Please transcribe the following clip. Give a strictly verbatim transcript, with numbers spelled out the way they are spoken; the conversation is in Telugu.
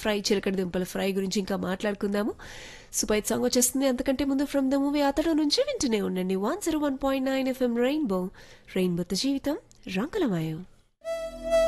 ఫ్రై చిలకడ దుంపల ఫ్రై గురించి ఇంకా మాట్లాడుకుందాము. సూపర్ సాంగ్ వచ్చేస్తుంది. అంతకంటే ముందు ఫ్రమ్ ద మూవీ అతడు నుంచి వింటూనే ఉండండి one zero one point nine FM rainbow రెయిన్బోతో జీవితం రంగులమయం.